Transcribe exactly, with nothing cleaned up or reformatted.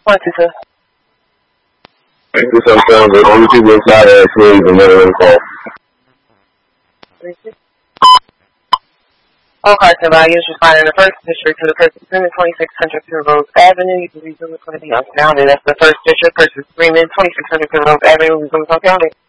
What is it? This sometimes the only people inside are employees and never in call. All cars and values responding in the first district to the person in twenty-six hundred Rose Avenue. You can resume it's going to be unfounded. That's the first district versus Freeman, twenty-six hundred Rose Avenue. Resume it's unfounded.